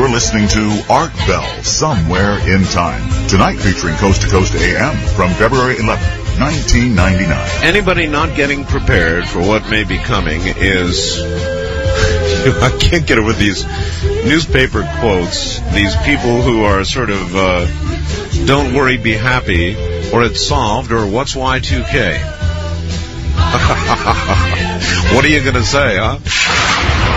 You're listening to Art Bell, Somewhere in Time. Tonight featuring Coast to Coast AM from February 11th, 1999. Anybody not getting prepared for what may be coming is... I can't get over these newspaper quotes, these people who are sort of, don't worry, be happy, or it's solved, or what's Y2K? What are you going to say, huh?